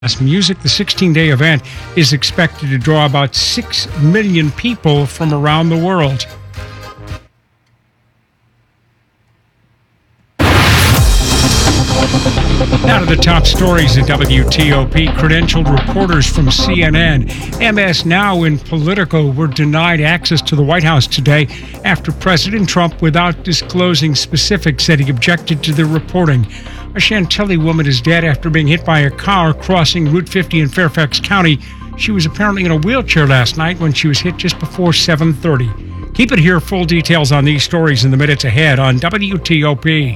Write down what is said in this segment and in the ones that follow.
Music. The 16-day event is expected to draw about 6 million people from around the world. Now to the top stories at WTOP. Credentialed reporters from CNN, MS Now, and Politico were denied access to the White House today after President Trump, without disclosing specifics, said he objected to their reporting. A Chantilly woman is dead after being hit by a car crossing Route 50 in Fairfax County. She was apparently in a wheelchair last night when she was hit just before 7:30. Keep it here. Full details on these stories in the minutes ahead on WTOP.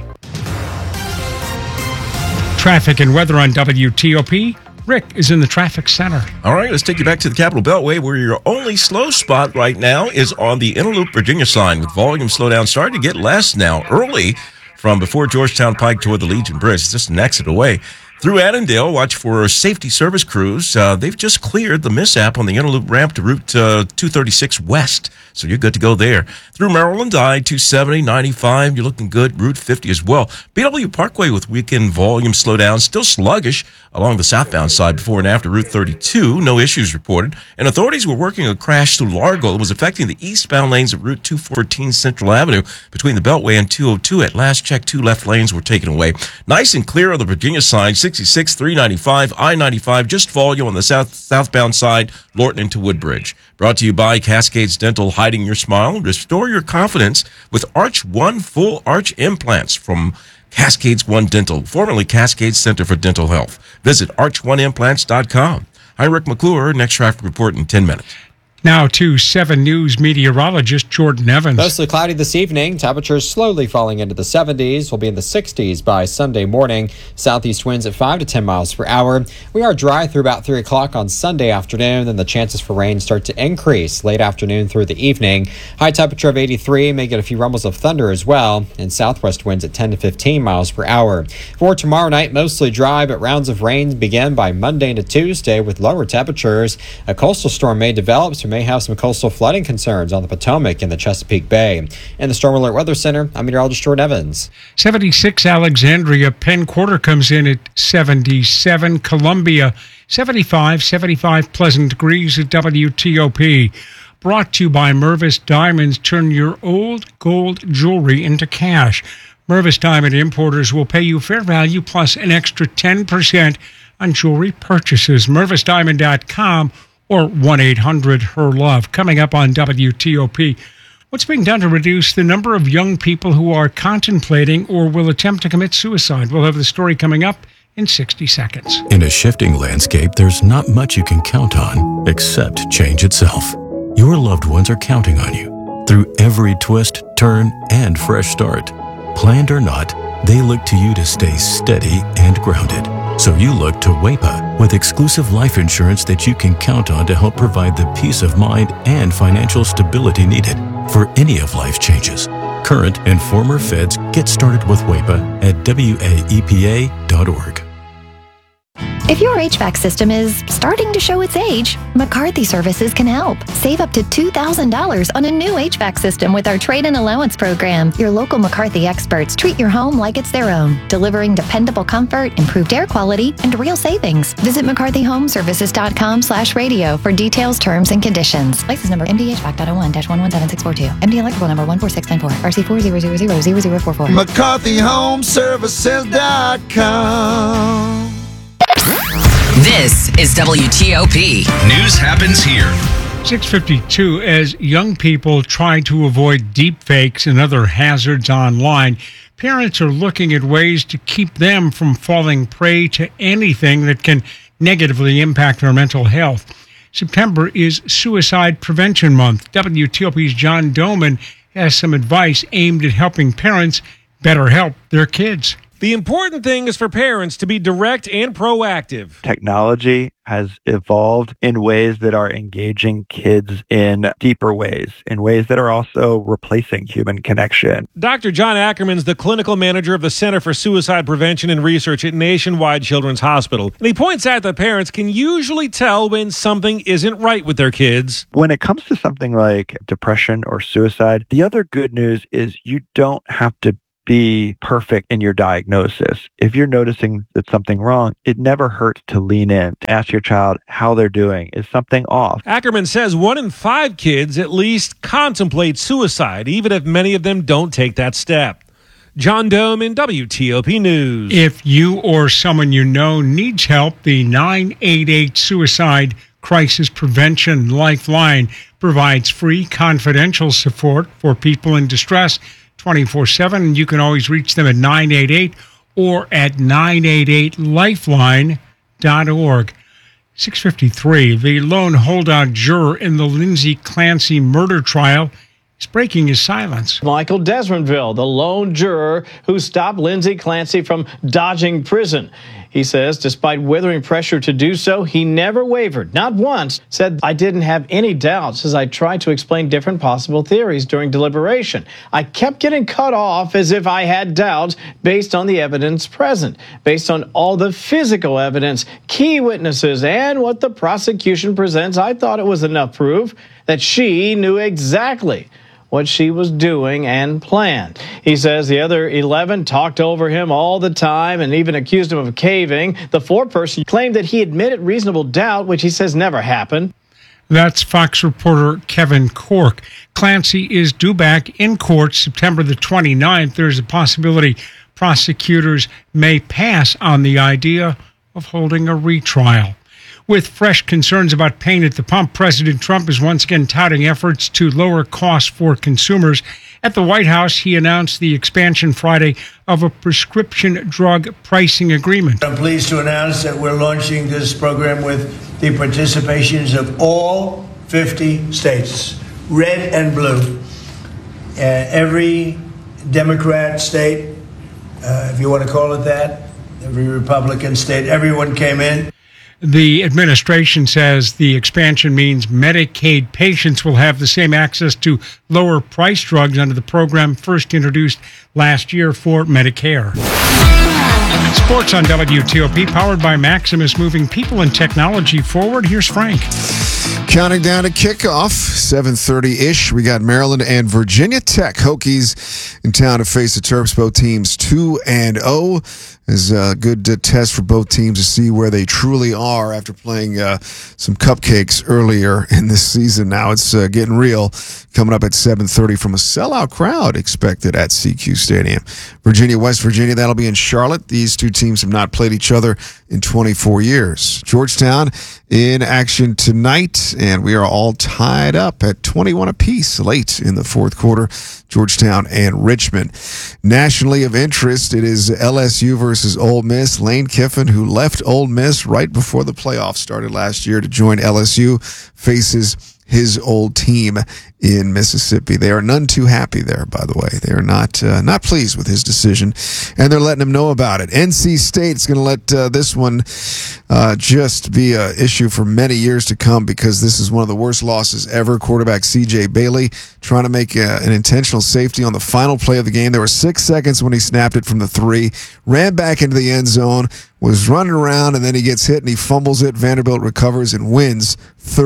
Traffic and weather on WTOP. Rick is in the traffic center. All right, let's take you back to the Capitol Beltway, where your only slow spot right now is on the Interloop Virginia sign, with volume slowdown starting to get less now. Early from before Georgetown Pike toward the Legion Bridge. It's just an exit away. Through Annandale, watch for safety service crews. They've just cleared the mishap on the Interloop ramp to Route 236 West, so you're good to go there. Through Maryland, I-270, 95, you're looking good. Route 50 as well. BW Parkway with weekend volume slowdown, still sluggish along the southbound side before and after Route 32. No issues reported. And authorities were working a crash through Largo that was affecting the eastbound lanes of Route 214 Central Avenue between the Beltway and 202. At last check, 2 left lanes were taken away. Nice and clear on the Virginia side. 66, 395, I-95, just volume on the southbound side, Lorton into Woodbridge. Brought to you by Cascades Dental, hiding your smile. Restore your confidence with Arch One full arch implants from Cascades One Dental, formerly Cascades Center for Dental Health. Visit arch1implants.com. I'm Rick McClure. Next traffic report in 10 minutes. Now to 7 News meteorologist Jordan Evans. Mostly cloudy this evening. Temperatures slowly falling into the 70s. We'll be in the 60s by Sunday morning. Southeast winds at 5 to 10 miles per hour. We are dry through about 3 o'clock on Sunday afternoon. Then the chances for rain start to increase late afternoon through the evening. High temperature of 83. May get a few rumbles of thunder as well. And southwest winds at 10 to 15 miles per hour. For tomorrow night, mostly dry, but rounds of rain begin by Monday to Tuesday with lower temperatures. A coastal storm may develop, so may have some coastal flooding concerns on the Potomac and the Chesapeake Bay. In the Storm Alert Weather Center, I'm meteorologist Jordan Evans. 76 Alexandria. Penn Quarter comes in at 77. Columbia, 75 pleasant degrees at WTOP. Brought to you by Mervis Diamonds. Turn your old gold jewelry into cash. Mervis Diamond Importers will pay you fair value plus an extra 10% on jewelry purchases. MervisDiamond.com or 1-800-HER-LOVE. Coming up on WTOP, what's being done to reduce the number of young people who are contemplating or will attempt to commit suicide? We'll have the story coming up in 60 seconds. In a shifting landscape, there's not much you can count on except change itself. Your loved ones are counting on you through every twist, turn, and fresh start. Planned or not, they look to you to stay steady and grounded. So you look to WAEPA with exclusive life insurance that you can count on to help provide the peace of mind and financial stability needed for any of life's changes. Current and former feds get started with WAEPA at WAEPA.org. If your HVAC system is starting to show its age, McCarthy Services can help. Save up to $2,000 on a new HVAC system with our trade-in allowance program. Your local McCarthy experts treat your home like it's their own, delivering dependable comfort, improved air quality, and real savings. Visit McCarthyHomeservices.com/radio for details, terms, and conditions. License number MDHVAC.01-117642. MD electrical number 14694. RC40000044. McCarthyHomeservices.com. This is WTOP. News happens here. 6:52. As young people try to avoid deep fakes and other hazards online, parents are looking at ways to keep them from falling prey to anything that can negatively impact their mental health. September is Suicide Prevention Month. WTOP's John Doman has some advice aimed at helping parents better help their kids. The important thing is for parents to be direct and proactive. Technology has evolved in ways that are engaging kids in deeper ways, in ways that are also replacing human connection. Dr. John Ackerman's the clinical manager of the Center for Suicide Prevention and Research at Nationwide Children's Hospital. And he points out that parents can usually tell when something isn't right with their kids. When it comes to something like depression or suicide, the other good news is you don't have to be perfect in your diagnosis. If you're noticing that something wrong, it never hurts to lean in, to ask your child how they're doing. Is something off? Ackerman says 1 in 5 kids at least contemplate suicide, even if many of them don't take that step. John Dome in WTOP News. If you or someone you know needs help, the 988 Suicide Crisis Prevention Lifeline provides free confidential support for people in distress 24/7. You can always reach them at 988 or at 988lifeline.org. 6:53, the lone holdout juror in the Lindsay Clancy murder trial is breaking his silence. Michael Desmondville, the lone juror who stopped Lindsay Clancy from dodging prison. He says despite withering pressure to do so, he never wavered, not once, said, "I didn't have any doubts as I tried to explain different possible theories during deliberation. I kept getting cut off as if I had doubts based on the evidence present, based on all the physical evidence, key witnesses, and what the prosecution presents. I thought it was enough proof that she knew exactly what she was doing and planned." He says the other 11 talked over him all the time and even accused him of caving. The foreperson claimed that he admitted reasonable doubt, which he says never happened. That's Fox reporter Kevin Cork. Clancy is due back in court September the 29th. There's a possibility prosecutors may pass on the idea of holding a retrial. With fresh concerns about pain at the pump, President Trump is once again touting efforts to lower costs for consumers. At the White House, he announced the expansion Friday of a prescription drug pricing agreement. I'm pleased to announce that we're launching this program with the participations of all 50 states, red and blue. Every Democrat state, if you want to call it that, every Republican state, everyone came in. The administration says the expansion means Medicaid patients will have the same access to lower price drugs under the program first introduced last year for Medicare. Sports on WTOP, powered by Maximus, moving people and technology forward. Here's Frank. Counting down to kickoff, 7:30-ish. We got Maryland and Virginia Tech Hokies in town to face the Terps. Both teams 2-0. Is a good test for both teams to see where they truly are after playing some cupcakes earlier in this season. Now it's getting real. Coming up at 7:30 from a sellout crowd expected at CQ Stadium. Virginia, West Virginia, that'll be in Charlotte. These two teams have not played each other in 24 years. Georgetown in action tonight, and we are all tied up at 21 apiece late in the fourth quarter. Georgetown and Richmond. Nationally of interest, it is LSU versus Ole Miss. Lane Kiffin, who left Ole Miss right before the playoffs started last year to join LSU, faces his old team in Mississippi. They are none too happy there, by the way. They are not pleased with his decision, and they're letting him know about it. NC State's going to let this one just be an issue for many years to come because this is one of the worst losses ever. Quarterback C.J. Bailey trying to make an intentional safety on the final play of the game. There were 6 seconds when he snapped it from the 3, ran back into the end zone, was running around, and then he gets hit and he fumbles it. Vanderbilt recovers and wins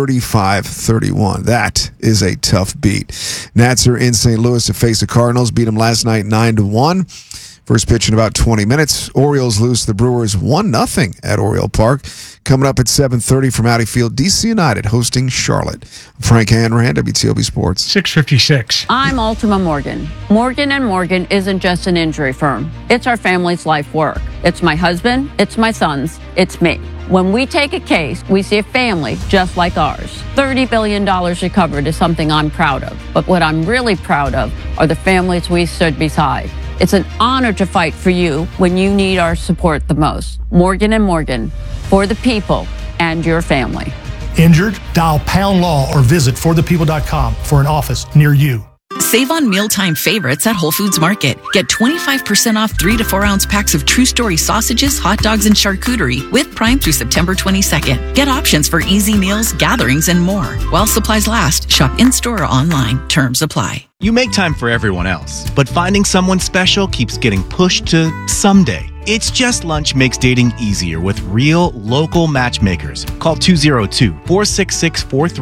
35-31. That is a tough beat. Nats are in St. Louis to face the Cardinals. Beat them last night 9-1. First pitch in about 20 minutes. Orioles lose to the Brewers 1-0 at Oriole Park. Coming up at 7:30 from Audi Field, DC United hosting Charlotte. Frank Hanrahan, WTOP Sports. 6:56. I'm Ultima Morgan. Morgan & Morgan isn't just an injury firm. It's our family's life work. It's my husband, it's my sons, it's me. When we take a case, we see a family just like ours. $30 billion recovered is something I'm proud of. But what I'm really proud of are the families we stood beside. It's an honor to fight for you when you need our support the most. Morgan & Morgan, for the people and your family. Injured? Dial Pound Law or visit forthepeople.com for an office near you. Save on mealtime favorites at Whole Foods Market. Get 25% off 3 to 4 ounce packs of True Story sausages, hot dogs, and charcuterie with Prime through September 22nd. Get options for easy meals, gatherings, and more. While supplies last, shop in-store or online. Terms apply. You make time for everyone else, but finding someone special keeps getting pushed to someday. It's Just Lunch makes dating easier with real, local matchmakers. Call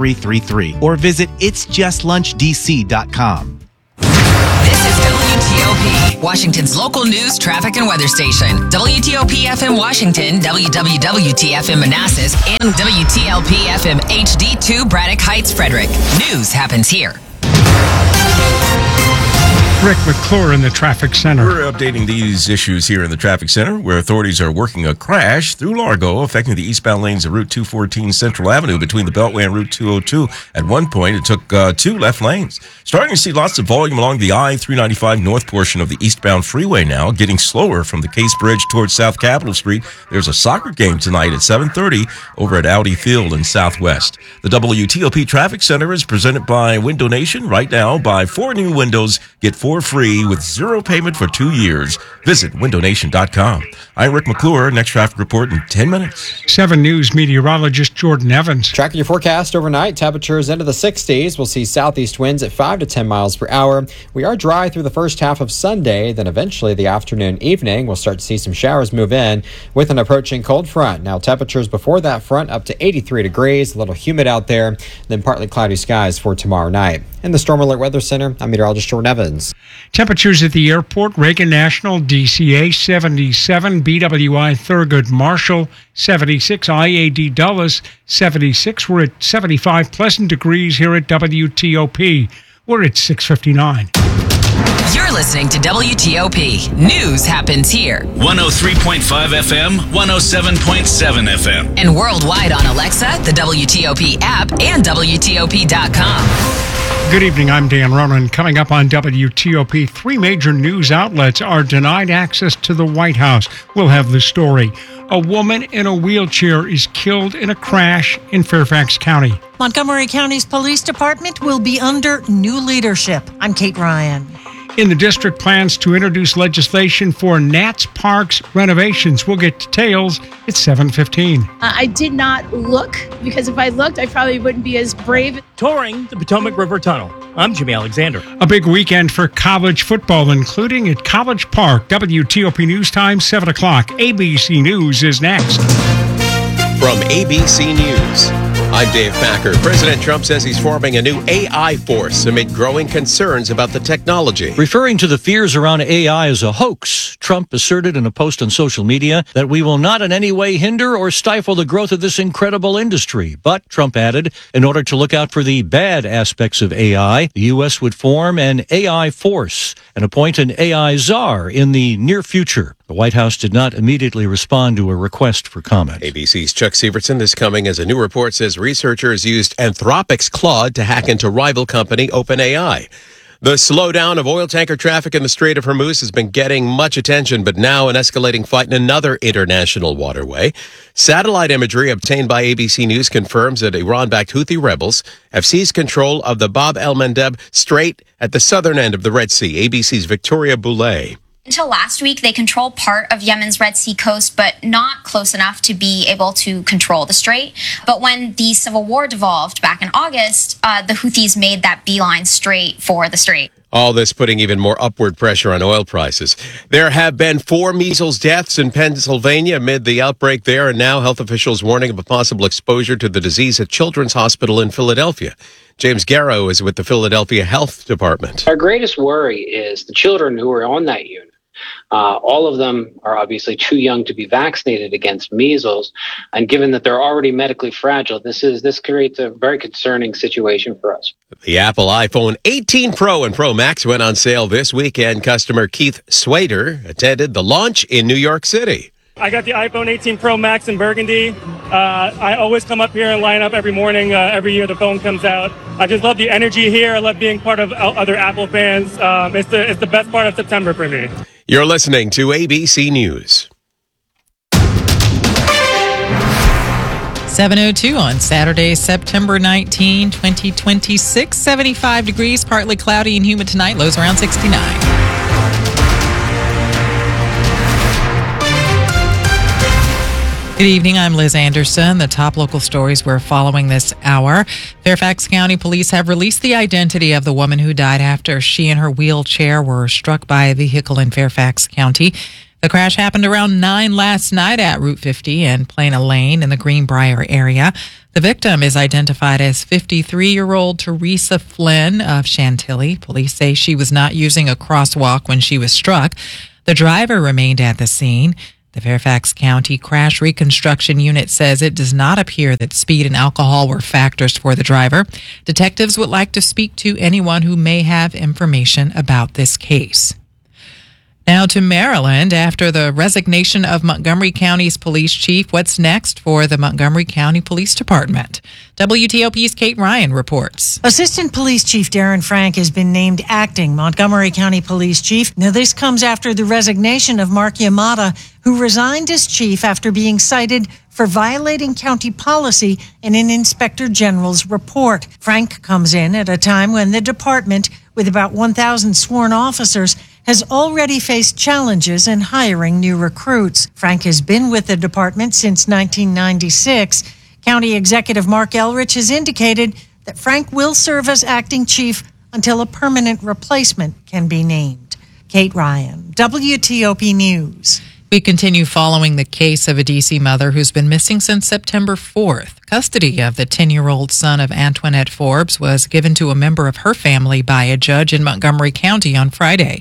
202-466-4333 or visit itsjustllunchdc.com. This is WTOP. WTOP, Washington's local news, traffic, and weather station. WTOP FM Washington, WWWT FM Manassas, and WTLP FM HD2 Braddock Heights, Frederick. News happens here. Rick McClure in the traffic center. We're updating these issues here in the traffic center, where authorities are working a crash through Largo, affecting the eastbound lanes of Route 214 Central Avenue between the Beltway and Route 202. At one point, it took 2 left lanes. Starting to see lots of volume along the I-395 north portion of the eastbound freeway now, getting slower from the Case Bridge towards South Capitol Street. There's a soccer game tonight at 7:30 over at Audi Field in Southwest. The WTOP Traffic Center is presented by Window Nation. Right now, buy 4 new windows, get 4 free with 0 payment for 2 years. Visit windownation.com. I'm Rick McClure. Next traffic report in 10 minutes. 7 News meteorologist Jordan Evans. Tracking your forecast overnight, temperatures into the 60s. We'll see southeast winds at 5 to 10 miles per hour. We are dry through the first half of Sunday, then eventually the afternoon, evening, we'll start to see some showers move in with an approaching cold front. Now temperatures before that front up to 83 degrees, a little humid out there, then partly cloudy skies for tomorrow night. In the Storm Alert Weather Center, I'm meteorologist Jordan Evans. Temperatures at the airport, Reagan National, DCA 77, BWI Thurgood Marshall 76, IAD Dulles 76. We're at 75 pleasant degrees here at WTOP. We're at 6:59. You're listening to WTOP. News happens here. 103.5 FM, 107.7 FM. And worldwide on Alexa, the WTOP app, and WTOP.com. Good evening, I'm Dan Ronan. Coming up on WTOP, 3 major news outlets are denied access to the White House. We'll have the story. A woman in a wheelchair is killed in a crash in Fairfax County. Montgomery County's police department will be under new leadership. I'm Kate Ryan. In the district, plans to introduce legislation for Nats Park's renovations. We'll get details at 7:15. I did not look, because if I looked, I probably wouldn't be as brave. Touring the Potomac River Tunnel. I'm Jimmy Alexander. A big weekend for college football, including at College Park. WTOP News Time, 7 o'clock. ABC News is next. From ABC News, I'm Dave Packer. President Trump says he's forming a new AI force amid growing concerns about the technology. Referring to the fears around AI as a hoax, Trump asserted in a post on social media that we will not in any way hinder or stifle the growth of this incredible industry. But, Trump added, in order to look out for the bad aspects of AI, the U.S. would form an AI force and appoint an AI czar in the near future. The White House did not immediately respond to a request for comment. ABC's Chuck Severson. This coming as a new report says researchers used Anthropic's Claude to hack into rival company OpenAI. The slowdown of oil tanker traffic in the Strait of Hormuz has been getting much attention, but now an escalating fight in another international waterway. Satellite imagery obtained by ABC News confirms that Iran-backed Houthi rebels have seized control of the Bab el-Mandeb Strait at the southern end of the Red Sea. ABC's Victoria Boulay. Until last week, they controlled part of Yemen's Red Sea coast, but not close enough to be able to control the strait. But when the civil war devolved back in August, the Houthis made that beeline straight for the strait. All this putting even more upward pressure on oil prices. There have been 4 measles deaths in Pennsylvania amid the outbreak there, and now health officials warning of a possible exposure to the disease at Children's Hospital in Philadelphia. James Garrow is with the Philadelphia Health Department. Our greatest worry is the children who are on that unit. All of them are obviously too young to be vaccinated against measles. And given that they're already medically fragile, this creates a very concerning situation for us. The Apple iPhone 18 Pro and Pro Max went on sale this weekend. Customer Keith Swader attended the launch in New York City. I got the iPhone 18 Pro Max in Burgundy. I always come up here and line up every morning, every year the phone comes out. I just love the energy here. I love being part of other Apple fans. It's the best part of September for me. You're listening to ABC News. 7:02 on Saturday, September 19, 2026. 75 degrees, partly cloudy and humid tonight. Lows around 69. Good evening, I'm Liz Anderson. The top local stories we're following this hour. Fairfax County Police have released the identity of the woman who died after she and her wheelchair were struck by a vehicle in Fairfax County. The crash happened around 9 last night at Route 50 and Plana Lane in the Greenbrier area. The victim is identified as 53-year-old Teresa Flynn of Chantilly. Police say she was not using a crosswalk when she was struck. The driver remained at the scene. The Fairfax County Crash Reconstruction Unit says it does not appear that speed and alcohol were factors for the driver. Detectives would like to speak to anyone who may have information about this case. Now to Maryland. After the resignation of Montgomery County's police chief, what's next for the Montgomery County Police Department? WTOP's Kate Ryan reports. Assistant Police Chief Darren Frank has been named acting Montgomery County Police Chief. Now, this comes after the resignation of Mark Yamada, who resigned as chief after being cited for violating county policy in an Inspector General's report. Frank comes in at a time when the department, with about 1,000 sworn officers, has already faced challenges in hiring new recruits. Frank has been with the department since 1996. County Executive Mark Elrich has indicated that Frank will serve as acting chief until a permanent replacement can be named. Kate Ryan, WTOP News. We continue following the case of a D.C. mother who's been missing since September 4th. Custody of the 10-year-old son of Antoinette Forbes was given to a member of her family by a judge in Montgomery County on Friday.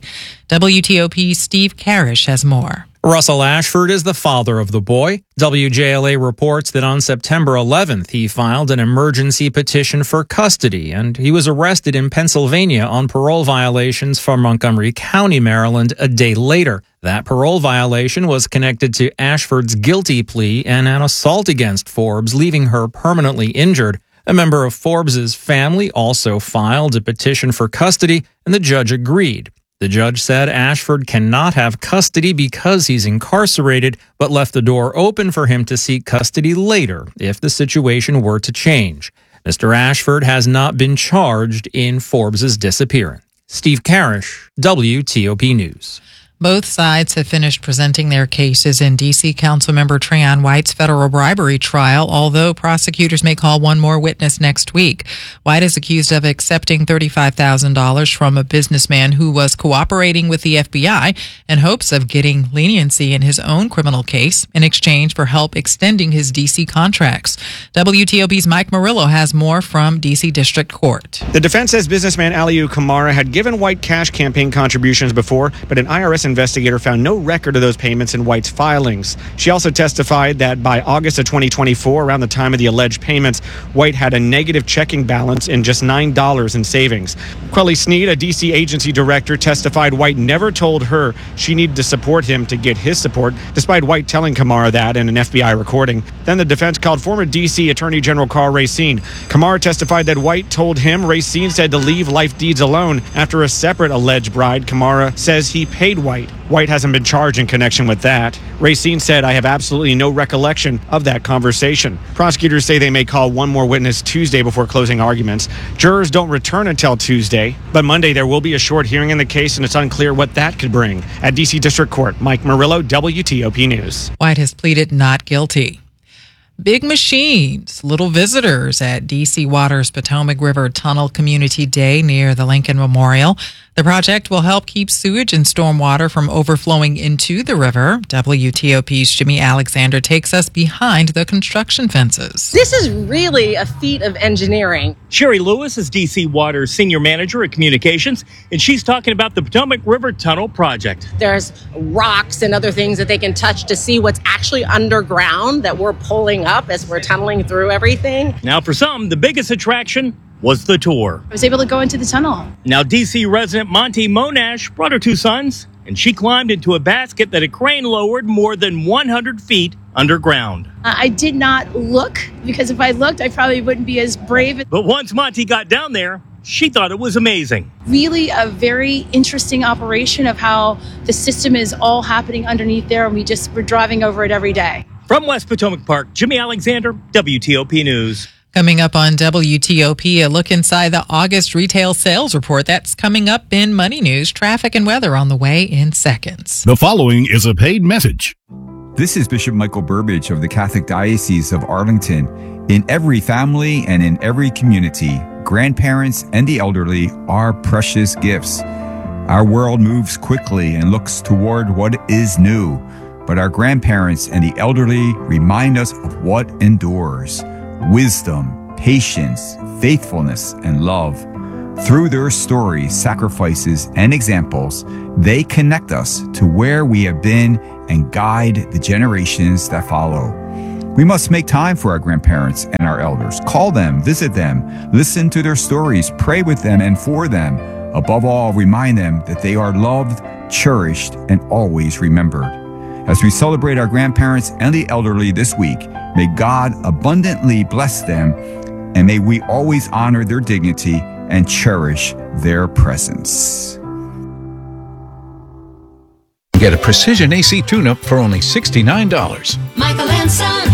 WTOP's Steve Karish has more. Russell Ashford is the father of the boy. WJLA reports that on September 11th, he filed an emergency petition for custody, and he was arrested in Pennsylvania on parole violations from Montgomery County, Maryland, a day later. That parole violation was connected to Ashford's guilty plea and an assault against Forbes, leaving her permanently injured. A member of Forbes's family also filed a petition for custody, and the judge agreed. The judge said Ashford cannot have custody because he's incarcerated, but left the door open for him to seek custody later if the situation were to change. Mr. Ashford has not been charged in Forbes's disappearance. Steve Karish, WTOP News. Both sides have finished presenting their cases in D.C. Councilmember Trayon White's federal bribery trial, although prosecutors may call one more witness next week. White is accused of accepting $35,000 from a businessman who was cooperating with the FBI in hopes of getting leniency in his own criminal case in exchange for help extending his D.C. contracts. WTOP's Mike Murillo has more from D.C. District Court. The defense says businessman Aliou Kamara had given White cash campaign contributions before, but an IRS investigator found no record of those payments in White's filings. She also testified that by August of 2024, around the time of the alleged payments, White had a negative checking balance in just $9 in savings. Quelly Sneed, a D.C. agency director, testified White never told her she needed to support him to get his support, despite White telling Kamara that in an FBI recording. Then the defense called former D.C. Attorney General Carl Racine. Kamara testified that White told him Racine said to leave Life Deeds alone after a separate alleged bride. Kamara says he paid White. White hasn't been charged in connection with that. Racine said, "I have absolutely no recollection of that conversation." Prosecutors say they may call one more witness Tuesday before closing arguments. Jurors don't return until Tuesday, but Monday there will be a short hearing in the case, and it's unclear what that could bring. At D.C. District Court, Mike Murillo, WTOP News. White has pleaded not guilty. Big machines, little visitors at D.C. Water's Potomac River Tunnel Community Day near the Lincoln Memorial. The project will help keep sewage and stormwater from overflowing into the river. WTOP's Jimmy Alexander takes us behind the construction fences. This is really a feat of engineering. Sherry Lewis is DC Water's Senior Manager at Communications, and she's talking about the Potomac River Tunnel project. There's rocks and other things that they can touch to see what's actually underground that we're pulling up as we're tunneling through everything. Now, for some, the biggest attraction was the tour. I was able to go into the tunnel. Now, DC resident Monty Monash brought her two sons, and she climbed into a basket that a crane lowered more than 100 feet underground. I did not look, because if I looked, I probably wouldn't be as brave. But once Monty got down there, she thought it was amazing. Really a very interesting operation of how the system is all happening underneath there, and we're driving over it every day. From West Potomac Park, Jimmy Alexander, WTOP News. Coming up on WTOP, a look inside the August retail sales report. That's coming up in Money News. Traffic and weather on the way in seconds. The following is a paid message. This is Bishop Michael Burbidge of the Catholic Diocese of Arlington. In every family and in every community, grandparents and the elderly are precious gifts. Our world moves quickly and looks toward what is new, but our grandparents and the elderly remind us of what endures: wisdom, patience, faithfulness, and love. Through their stories, sacrifices, and examples, they connect us to where we have been and guide the generations that follow. We must make time for our grandparents and our elders. Call them, visit them, listen to their stories, pray with them and for them. Above all, remind them that they are loved, cherished, and always remembered. As we celebrate our grandparents and the elderly this week, may God abundantly bless them, and may we always honor their dignity and cherish their presence. Get a Precision AC tune-up for only $69. Michael and Son.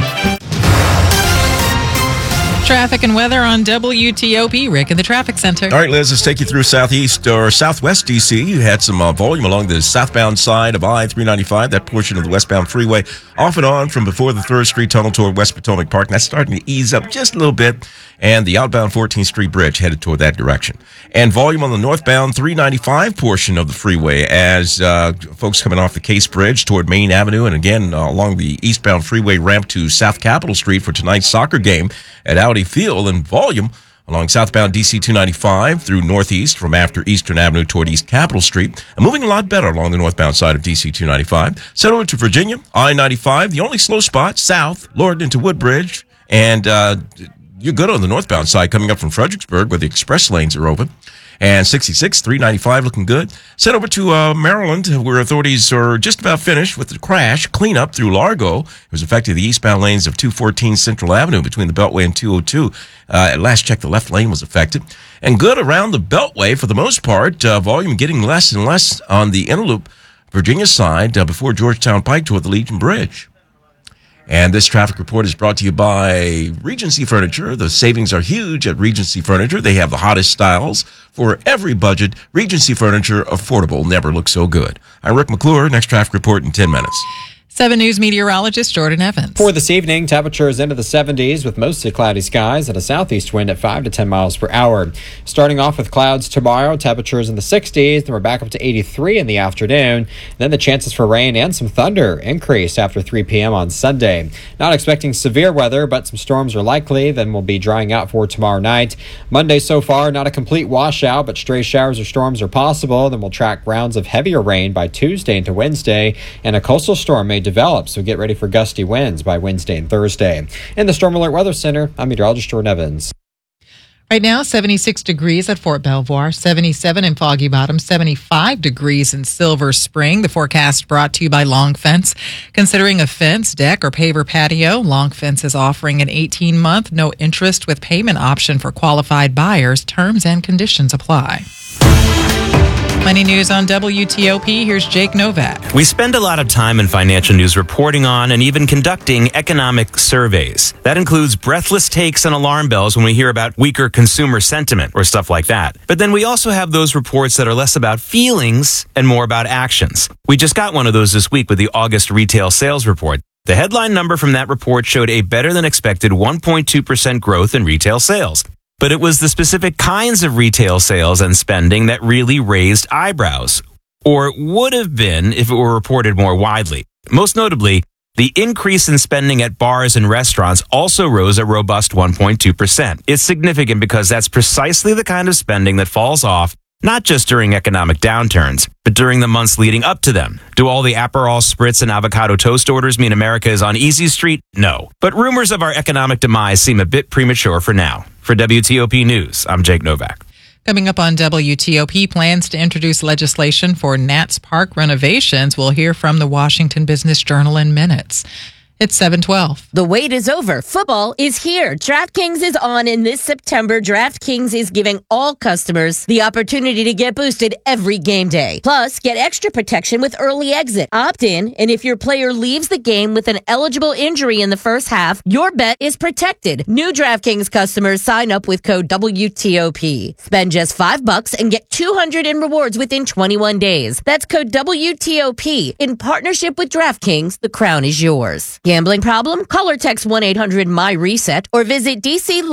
Traffic and weather on WTOP. Rick in the traffic center. All right, Liz, let's take you through southeast or southwest D.C. You had some volume along the southbound side of I-395, that portion of the westbound freeway, off and on from before the 3rd Street Tunnel toward West Potomac Park. And that's starting to ease up just a little bit. And the outbound 14th Street Bridge headed toward that direction. And volume on the northbound 395 portion of the freeway as folks coming off the Case Bridge toward Main Avenue and again along the eastbound freeway ramp to South Capitol Street for tonight's soccer game at Audi Field. And volume along southbound DC 295 through northeast from after Eastern Avenue toward East Capitol Street. And moving a lot better along the northbound side of DC 295. Set over to Virginia, I-95, the only slow spot south, Lord into Woodbridge. And you're good on the northbound side coming up from Fredericksburg where the express lanes are open. And 66, 395 looking good. Sent over to Maryland where authorities are just about finished with the crash cleanup through Largo. It was affecting the eastbound lanes of 214 Central Avenue between the Beltway and 202. At last check, the left lane was affected. And good around the Beltway for the most part. Volume getting less and less on the Interloop Virginia side before Georgetown Pike toward the Legion Bridge. And this traffic report is brought to you by Regency Furniture. The savings are huge at Regency Furniture. They have the hottest styles for every budget. Regency Furniture, affordable, never looks so good. I'm Rick McClure. Next traffic report in 10 minutes. 7 News meteorologist Jordan Evans. For this evening, temperatures into the 70s with mostly cloudy skies and a southeast wind at 5 to 10 miles per hour. Starting off with clouds tomorrow, temperatures in the 60s, then we're back up to 83 in the afternoon. Then the chances for rain and some thunder increase after 3 p.m. on Sunday. Not expecting severe weather, but some storms are likely, then we'll be drying out for tomorrow night. Monday so far, not a complete washout, but stray showers or storms are possible. Then we'll track rounds of heavier rain by Tuesday into Wednesday, and a coastal storm may develop, so get ready for gusty winds by Wednesday and Thursday. In the Storm Alert Weather Center, I'm meteorologist Jordan Evans. Right now, 76 degrees at Fort Belvoir, 77 in Foggy Bottom, 75 degrees in Silver Spring. The forecast brought to you by Long Fence. Considering a fence, deck, or paver patio, Long Fence is offering an 18-month, no interest with payment option for qualified buyers. Terms and conditions apply. Money News on WTOP. Here's Jake Novak. We spend a lot of time in financial news reporting on and even conducting economic surveys. That includes breathless takes and alarm bells when we hear about weaker consumer sentiment or stuff like that. But then we also have those reports that are less about feelings and more about actions. We just got one of those this week with the August retail sales report. The headline number from that report showed a better than expected 1.2% growth in retail sales. But it was the specific kinds of retail sales and spending that really raised eyebrows, or would have been if it were reported more widely. Most notably, the increase in spending at bars and restaurants also rose a robust 1.2%. It's significant because that's precisely the kind of spending that falls off not just during economic downturns, but during the months leading up to them. Do all the Aperol Spritz and avocado toast orders mean America is on easy street? No. But rumors of our economic demise seem a bit premature for now. For WTOP News, I'm Jake Novak. Coming up on WTOP, plans to introduce legislation for Nats Park renovations. We'll hear from the Washington Business Journal in minutes. It's 7:12. The wait is over. Football is here. DraftKings is on, and this September, DraftKings is giving all customers the opportunity to get boosted every game day. Plus, get extra protection with early exit. Opt in, and if your player leaves the game with an eligible injury in the first half, your bet is protected. New DraftKings customers sign up with code WTOP. Spend just $5 and get $200 in rewards within 21 days. That's code WTOP. In partnership with DraftKings, the crown is yours. Gambling problem? Call or text 1-800-MY-RESET or visit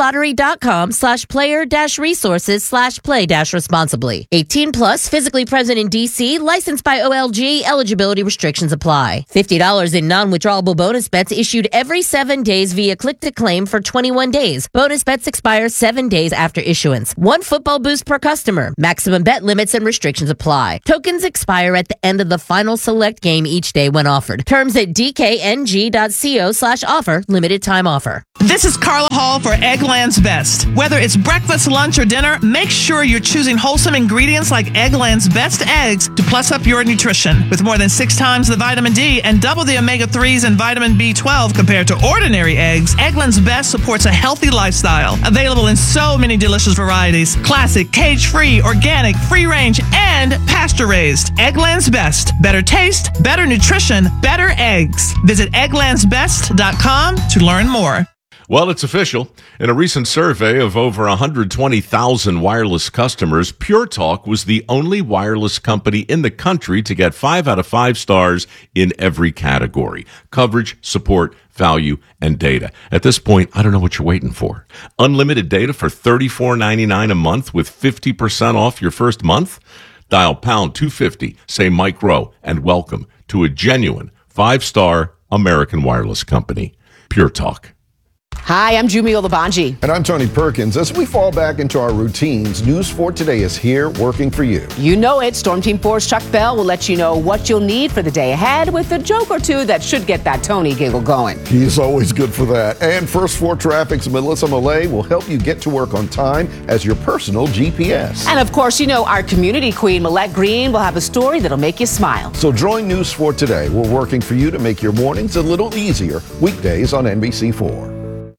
dclottery.com/player-resources/play-responsibly. 18 plus, physically present in DC, licensed by OLG. Eligibility restrictions apply. $50 in non-withdrawable bonus bets issued every 7 days via click to claim for 21 days. Bonus bets expire 7 days after issuance. 1 football boost per customer. Maximum bet limits and restrictions apply. Tokens expire at the end of the final select game each day when offered. Terms at dkng.co/offer. Limited time offer. This is Carla Hall for Eggland's Best. Whether it's breakfast, lunch, or dinner, make sure you're choosing wholesome ingredients like Eggland's Best eggs to plus up your nutrition. With more than 6 times the vitamin D and double the omega-3s and vitamin B12 compared to ordinary eggs, Eggland's Best supports a healthy lifestyle. Available in so many delicious varieties: classic, cage-free, organic, free-range, and pasture-raised. Eggland's Best. Better taste, better nutrition, better eggs. Visit egglandsbest.com to learn more. Well, it's official. In a recent survey of over 120,000 wireless customers, Pure Talk was the only wireless company in the country to get 5 out of 5 stars in every category: coverage, support, value, and data. At this point, I don't know what you're waiting for. Unlimited data for $34.99 a month with 50% off your first month? Dial pound 250, say Mike Rowe, and welcome to a genuine 5-star American wireless company. Pure Talk. Hi, I'm Jumi Olabanji. And I'm Tony Perkins. As we fall back into our routines, News 4 Today is here working for you. You know it. Storm Team 4's Chuck Bell will let you know what you'll need for the day ahead with a joke or two that should get that Tony giggle going. He is always good for that. And First 4 Traffic's Melissa Millay will help you get to work on time as your personal GPS. And of course, you know our community queen, Millette Green, will have a story that'll make you smile. So join News 4 Today. We're working for you to make your mornings a little easier. Weekdays on NBC4.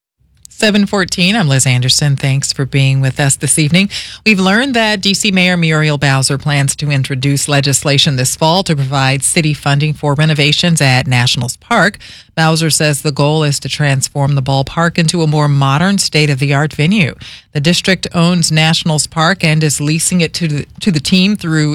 7:14. I'm Liz Anderson. Thanks for being with us this evening. We've learned that D.C. Mayor Muriel Bowser plans to introduce legislation this fall to provide city funding for renovations at Nationals Park. Bowser says the goal is to transform the ballpark into a more modern, state-of-the-art venue. The district owns Nationals Park and is leasing it to the team through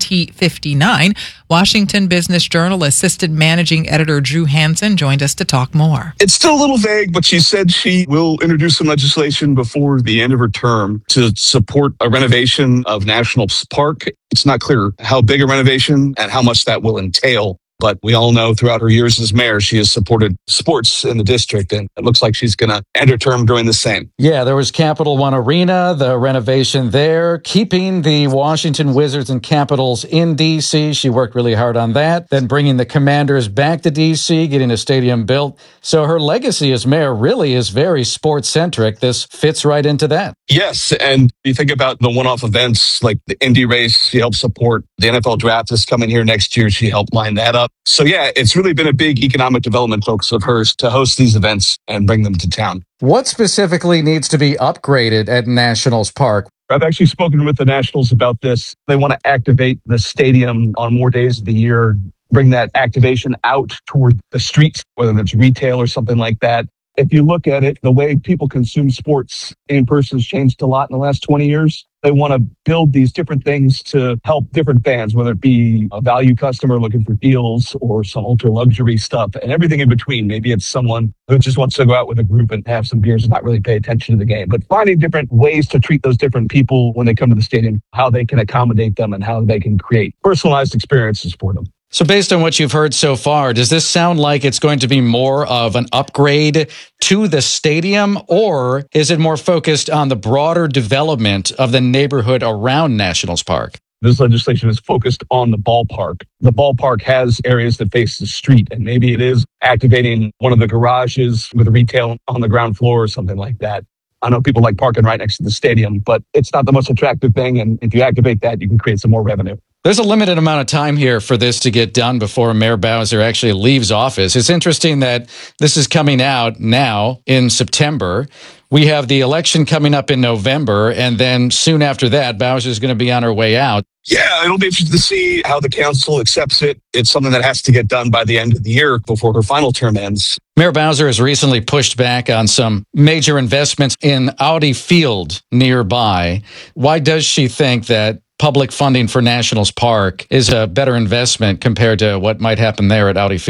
2059. Washington Business Journal Assistant Managing Editor Drew Hansen joined us to talk more. It's still a little vague, but she said she will introduce some legislation before the end of her term to support a renovation of Nationals Park. It's not clear how big a renovation and how much that will entail. But we all know throughout her years as mayor, she has supported sports in the district, and it looks like she's going to end her term doing the same. Yeah, there was Capital One Arena, the renovation there, keeping the Washington Wizards and Capitals in D.C. She worked really hard on that. Then bringing the Commanders back to D.C., getting a stadium built. So her legacy as mayor really is very sports-centric. This fits right into that. Yes, and you think about the one-off events like the Indy race, she helped support. The NFL draft is coming here next year. She helped line that up. So yeah, it's really been a big economic development focus of hers to host these events and bring them to town. What specifically needs to be upgraded at Nationals Park? I've actually spoken with the Nationals about this. They want to activate the stadium on more days of the year, bring that activation out toward the streets, whether it's retail or something like that. If you look at it, the way people consume sports in person has changed a lot in the last 20 years. They want to build these different things to help different fans, whether it be a value customer looking for deals or some ultra luxury stuff and everything in between. Maybe it's someone who just wants to go out with a group and have some beers and not really pay attention to the game. But finding different ways to treat those different people when they come to the stadium, how they can accommodate them and how they can create personalized experiences for them. So based on what you've heard so far, does this sound like it's going to be more of an upgrade to the stadium, or is it more focused on the broader development of the neighborhood around Nationals Park? This legislation is focused on the ballpark. The ballpark has areas that face the street, and maybe it is activating one of the garages with retail on the ground floor or something like that. I know people like parking right next to the stadium, but it's not the most attractive thing, and if you activate that, you can create some more revenue. There's a limited amount of time here for this to get done before Mayor Bowser actually leaves office. It's interesting that this is coming out now in September. We have the election coming up in November, and then soon after that, Bowser is going to be on her way out. Yeah, it'll be interesting to see how the council accepts it. It's something that has to get done by the end of the year before her final term ends. Mayor Bowser has recently pushed back on some major investments in Audi Field nearby. Why does she think that public funding for Nationals Park is a better investment compared to what might happen there at Audi Field?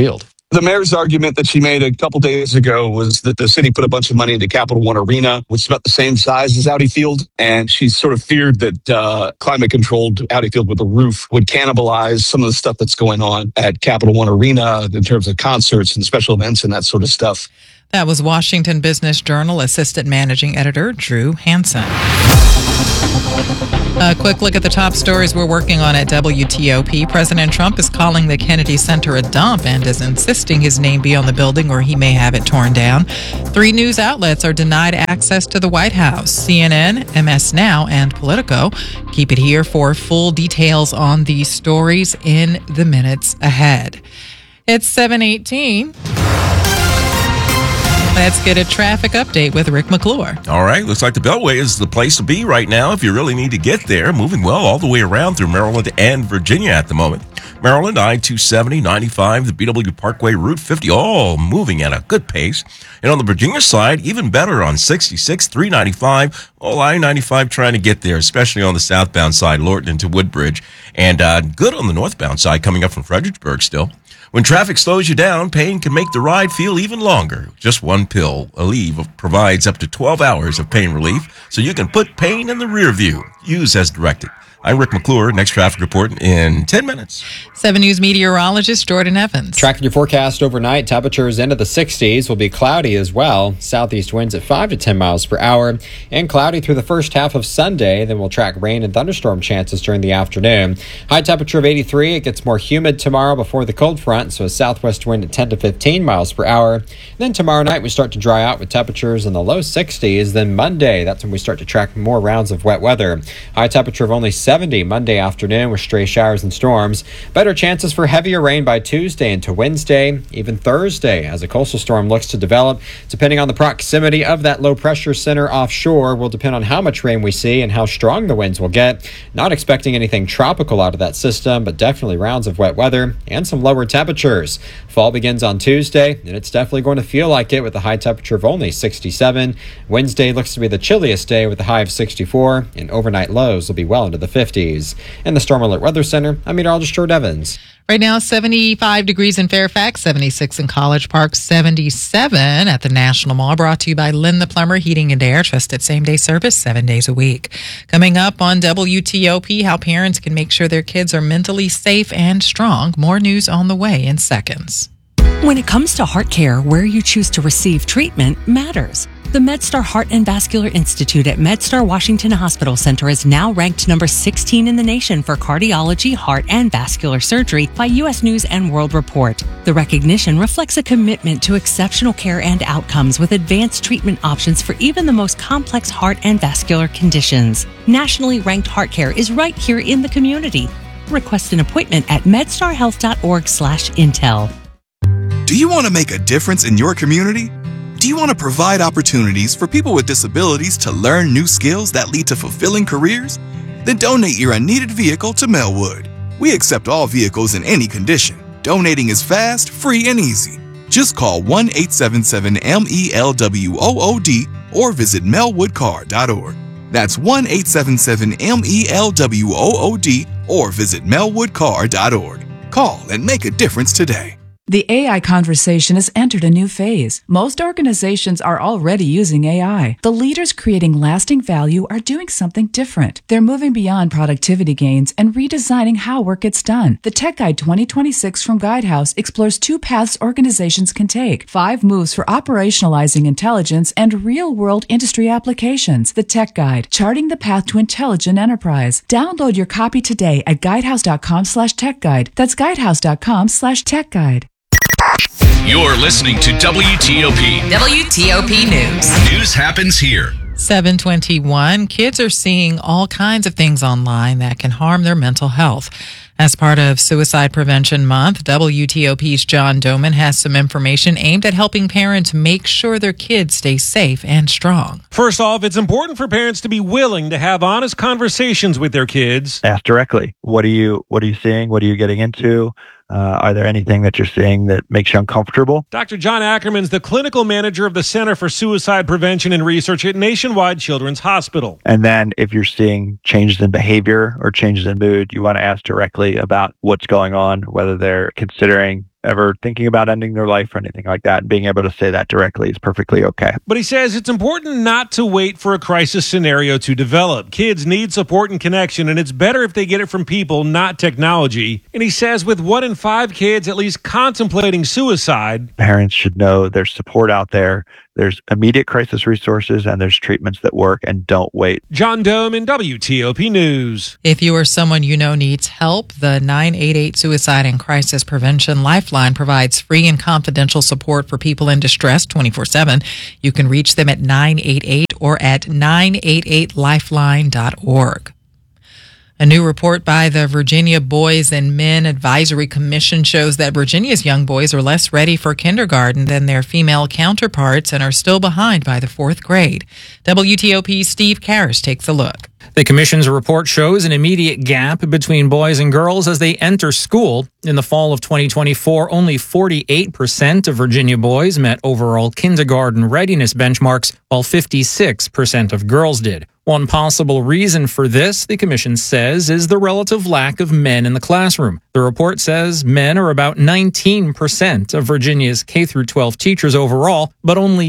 The mayor's argument that she made a couple days ago was that the city put a bunch of money into Capital One Arena, which is about the same size as Audi Field. And she sort of feared that climate-controlled Audi Field with a roof would cannibalize some of the stuff that's going on at Capital One Arena in terms of concerts and special events and that sort of stuff. That was Washington Business Journal Assistant Managing Editor Drew Hansen. A quick look at the top stories we're working on at WTOP. President Trump is calling the Kennedy Center a dump and is insisting his name be on the building or he may have it torn down. 3 news outlets are denied access to the White House: CNN, MS Now, and Politico. Keep it here for full details on these stories in the minutes ahead. It's 7:18. Let's get a traffic update with Rick McClure. All right, looks like the Beltway is the place to be right now if you really need to get there. Moving well all the way around through Maryland and Virginia at the moment. Maryland, I-270, 95, the BW Parkway, Route 50, all moving at a good pace. And on the Virginia side, even better on 66, 395, I-95 trying to get there, especially on the southbound side, Lorton into Woodbridge. And good on the northbound side coming up from Fredericksburg still. When traffic slows you down, pain can make the ride feel even longer. Just one pill, Aleve, provides up to 12 hours of pain relief, so you can put pain in the rear view. Use as directed. I'm Rick McClure. Next traffic report in 10 minutes. 7 News meteorologist Jordan Evans. Tracking your forecast overnight, temperatures into the 60s, will be cloudy as well. Southeast winds at 5 to 10 miles per hour and cloudy through the first half of Sunday. Then we'll track rain and thunderstorm chances during the afternoon. High temperature of 83. It gets more humid tomorrow before the cold front, so a southwest wind at 10 to 15 miles per hour. Then tomorrow night we start to dry out with temperatures in the low 60s. Then Monday, that's when we start to track more rounds of wet weather. High temperature of only 70 Monday afternoon with stray showers and storms. Better chances for heavier rain by Tuesday into Wednesday, even Thursday, as a coastal storm looks to develop. Depending on the proximity of that low pressure center offshore will depend on how much rain we see and how strong the winds will get. Not expecting anything tropical out of that system, but definitely rounds of wet weather and some lower temperatures. Fall begins on Tuesday, and it's definitely going to feel like it with a high temperature of only 67. Wednesday looks to be the chilliest day with a high of 64, and overnight lows will be well into the 50s. In the Storm Alert Weather Center, I'm meteorologist Jordan Evans. Right now, 75 degrees in Fairfax, 76 in College Park, 77 at the National Mall. Brought to you by Lynn the Plumber, Heating and Air. Trusted same-day service 7 days a week. Coming up on WTOP, how parents can make sure their kids are mentally safe and strong. More news on the way in seconds. When it comes to heart care, where you choose to receive treatment matters. The MedStar Heart and Vascular Institute at MedStar Washington Hospital Center is now ranked number 16 in the nation for cardiology, heart, and vascular surgery by U.S. News and World Report. The recognition reflects a commitment to exceptional care and outcomes with advanced treatment options for even the most complex heart and vascular conditions. Nationally ranked heart care is right here in the community. Request an appointment at medstarhealth.org/intel. Do you want to make a difference in your community? Do you want to provide opportunities for people with disabilities to learn new skills that lead to fulfilling careers? Then donate your unneeded vehicle to Melwood. We accept all vehicles in any condition. Donating is fast, free, and easy. Just call 1-877-MELWOOD or visit melwoodcar.org. That's 1-877-MELWOOD or visit melwoodcar.org. Call and make a difference today. The AI conversation has entered a new phase. Most organizations are already using AI. The leaders creating lasting value are doing something different. They're moving beyond productivity gains and redesigning how work gets done. The Tech Guide 2026 from Guidehouse explores 2 paths organizations can take, 5 moves for operationalizing intelligence and real-world industry applications. The Tech Guide, charting the path to intelligent enterprise. Download your copy today at guidehouse.com/techguide. That's guidehouse.com/techguide. You're listening to WTOP. WTOP News. News happens here. 721. Kids are seeing all kinds of things online that can harm their mental health. As part of Suicide Prevention Month, WTOP's John Doman has some information aimed at helping parents make sure their kids stay safe and strong. First off, it's important for parents to be willing to have honest conversations with their kids. Ask directly. What are you seeing? What are you getting into? Are there anything that you're seeing that makes you uncomfortable? Dr. John Ackerman's the clinical manager of the Center for Suicide Prevention and Research at Nationwide Children's Hospital. And then if you're seeing changes in behavior or changes in mood, you want to ask directly about what's going on, whether they're considering ever thinking about ending their life or anything like that. And being able to say that directly is perfectly okay. But he says it's important not to wait for a crisis scenario to develop. Kids need support and connection, and it's better if they get it from people, not technology. And he says with 1 in 5 kids at least contemplating suicide, parents should know there's support out there. There's immediate crisis resources and there's treatments that work, and don't wait. John Dome in WTOP News. If you or someone you know needs help, the 988 Suicide and Crisis Prevention Lifeline provides free and confidential support for people in distress 24/7. You can reach them at 988 or at 988lifeline.org. A new report by the Virginia Boys and Men Advisory Commission shows that Virginia's young boys are less ready for kindergarten than their female counterparts and are still behind by the 4th grade. WTOP's Steve Karrasch takes a look. The commission's report shows an immediate gap between boys and girls as they enter school. In the fall of 2024, only 48% of Virginia boys met overall kindergarten readiness benchmarks, while 56% of girls did. One possible reason for this, the commission says, is the relative lack of men in the classroom. The report says men are about 19% of Virginia's K-12 teachers overall, but only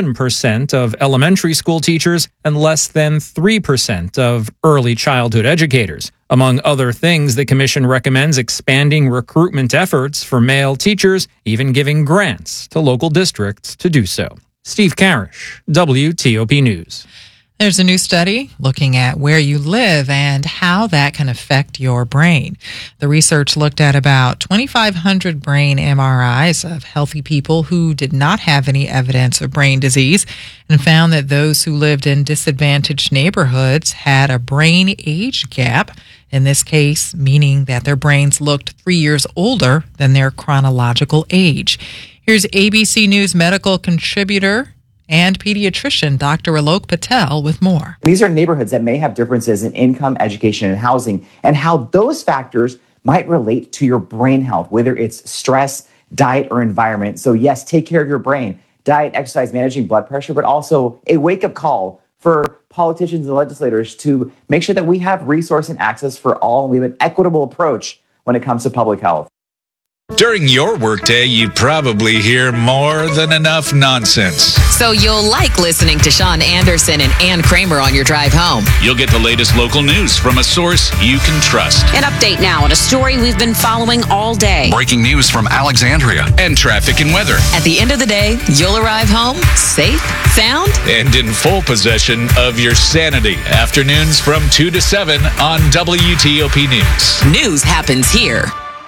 7% of elementary school teachers and less than 3% of early childhood educators. Among other things, the commission recommends expanding recruitment efforts for male teachers, even giving grants to local districts to do so. Steve Karrasch, WTOP News. There's a new study looking at where you live and how that can affect your brain. The research looked at about 2,500 brain MRIs of healthy people who did not have any evidence of brain disease and found that those who lived in disadvantaged neighborhoods had a brain age gap, in this case meaning that their brains looked 3 years older than their chronological age. Here's ABC News medical contributor and pediatrician Dr. Alok Patel with more. These are neighborhoods that may have differences in income, education, and housing, and how those factors might relate to your brain health, whether it's stress, diet, or environment. So yes, take care of your brain. Diet, exercise, managing blood pressure, but also a wake-up call for politicians and legislators to make sure that we have resource and access for all, and we have an equitable approach when it comes to public health. During your workday, you probably hear more than enough nonsense. So you'll like listening to Sean Anderson and Ann Kramer on your drive home. You'll get the latest local news from a source you can trust. An update now on a story we've been following all day. Breaking news from Alexandria and traffic and weather. At the end of the day, you'll arrive home safe, sound, and in full possession of your sanity. Afternoons from 2 to 7 on WTOP News. News happens here.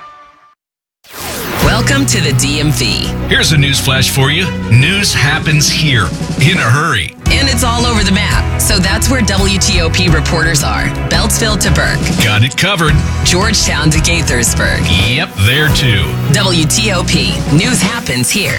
Welcome to the DMV. Here's a news flash for you. News happens here in a hurry. And it's all over the map. So that's where WTOP reporters are. Beltsville to Burke. Got it covered. Georgetown to Gaithersburg. Yep, there too. WTOP. News happens here.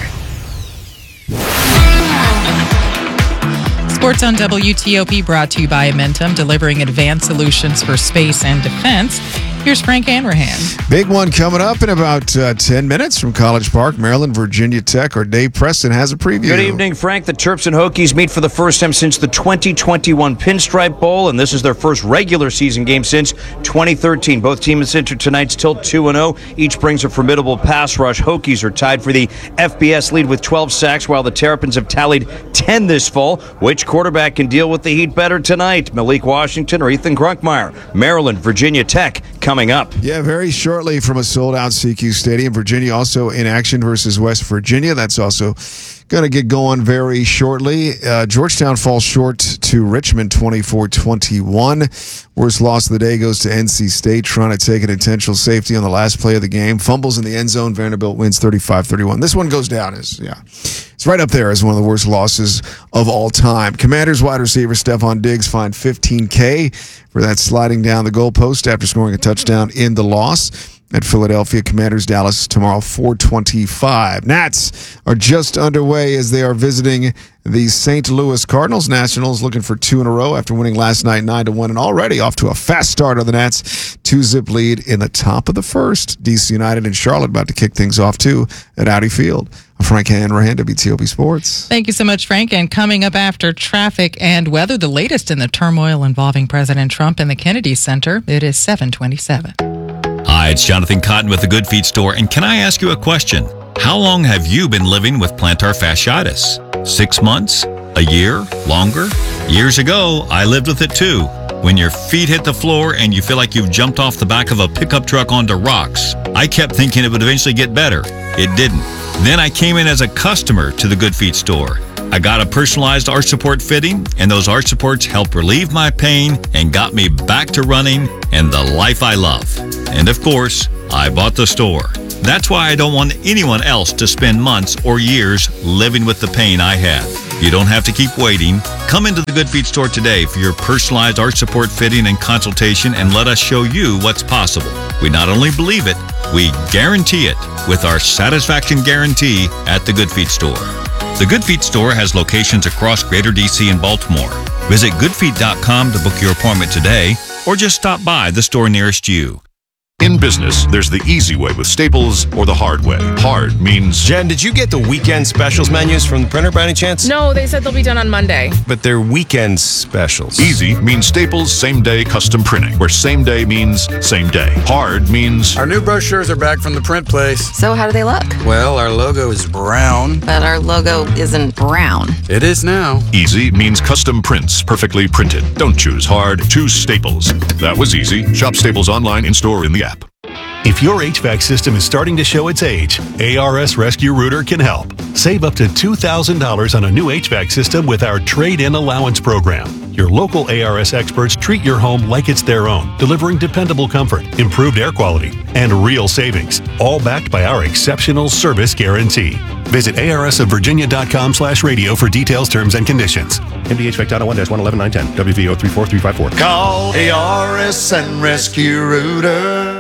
Sports on WTOP brought to you by Amentum, delivering advanced solutions for space and defense. Here's Frank Hanrahan. Big one coming up in about 10 minutes from College Park, Maryland, Virginia Tech. Our Dave Preston has a preview. Good evening, Frank. The Terps and Hokies meet for the first time since the 2021 Pinstripe Bowl, and this is their first regular season game since 2013. Both teams enter tonight's tilt 2-0. Each brings a formidable pass rush. Hokies are tied for the FBS lead with 12 sacks, while the Terrapins have tallied 10 this fall. Which quarterback can deal with the heat better tonight? Malik Washington or Ethan Grunkmeyer? Maryland, Virginia Tech coming up. Yeah, very shortly from a sold-out CQ Stadium. Virginia also in action versus West Virginia. That's also going to get going very shortly. Georgetown falls short to Richmond 24-21. Worst loss of the day goes to NC State, trying to take an intentional safety on the last play of the game. Fumbles in the end zone. Vanderbilt wins 35-31. This one goes down as, it's right up there as one of the worst losses of all time. Commanders wide receiver Stephon Diggs fined $15K for that sliding down the goalpost after scoring a touchdown in the loss. At Philadelphia, Commanders, Dallas tomorrow, 4:25. Nats are just underway as they are visiting the St. Louis Cardinals. Nationals looking for 2 in a row after winning last night 9-1 and already off to a fast start on the Nats. 2-zip lead in the top of the first. DC United and Charlotte about to kick things off too at Audi Field. Frank Hanrahan, WTOP Sports. Thank you so much, Frank. And coming up after traffic and weather, the latest in the turmoil involving President Trump and the Kennedy Center, it is 7:27. Hi, it's Jonathan Cotton with the Good Feet Store, and can I ask you a question? How long have you been living with plantar fasciitis? 6 months? A year? Longer? Years ago, I lived with it too. When your feet hit the floor and you feel like you've jumped off the back of a pickup truck onto rocks. I kept thinking it would eventually get better. It didn't. Then I came in as a customer to the Good Feet Store. I got a personalized arch support fitting, and those arch supports helped relieve my pain and got me back to running and the life I love. And of course, I bought the store. That's why I don't want anyone else to spend months or years living with the pain I had. You don't have to keep waiting. Come into the Good Feet Store today for your personalized arch support fitting and consultation, and let us show you what's possible. We not only believe it, we guarantee it with our satisfaction guarantee at the Good Feet Store. The Good Feet Store has locations across Greater DC and Baltimore. Visit goodfeet.com to book your appointment today, or just stop by the store nearest you. In business, there's the easy way with Staples or the hard way. Hard means... Jen, did you get the weekend specials menus from the printer by any chance? No, they said they'll be done on Monday. But they're weekend specials. Easy means Staples same-day custom printing, where same day means same day. Hard means... Our new brochures are back from the print place. So how do they look? Well, our logo is brown. But our logo isn't brown. It is now. Easy means custom prints, perfectly printed. Don't choose hard, choose Staples. That was easy. Shop Staples online, in-store, in the app. If your HVAC system is starting to show its age, ARS Rescue Rooter can help. Save up to $2,000 on a new HVAC system with our Trade-In Allowance Program. Your local ARS experts treat your home like it's their own, delivering dependable comfort, improved air quality, and real savings, all backed by our exceptional service guarantee. Visit arsofvirginia.com/radio for details, terms, and conditions. MDHVAC Title 1-111910, WVO 34354. Call ARS and Rescue Rooter.